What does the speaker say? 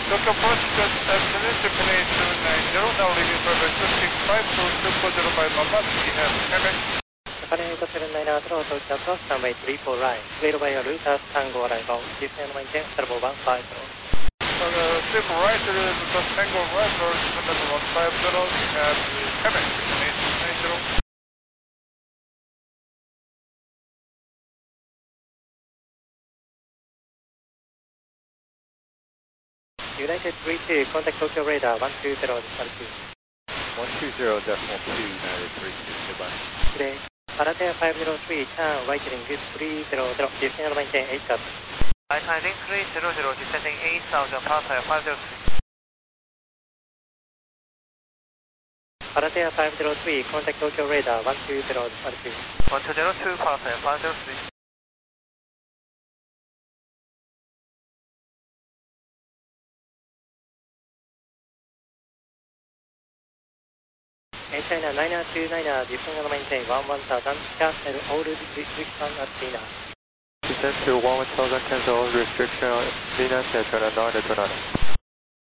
Tokyo Approach just destination Japan 8290, now leaving for the 265 to 2405 Mamba, we have Quebec. Japan 8290 through Tokyo Approach, runway 34 right, clear by your route as Tango arrival, descend maintain, turbo 150. Step right to the Tango right for number 150, we have Quebec, Japan 8290. United 32, contact Tokyo radar 120, decimal 2. 120.2, United 32, goodbye. Today, Paratea 503, turn right heading 300, descend maintain 8,000. Right heading 300, descending 8,000, Paratea 503. Paratea 503, contact Tokyo radar 120, decimal 2. 1202, Paratea 503. China 929, descend maintain 11,000, cancel all restriction at China. Descend to 1000, cancel all restriction, China, China 929.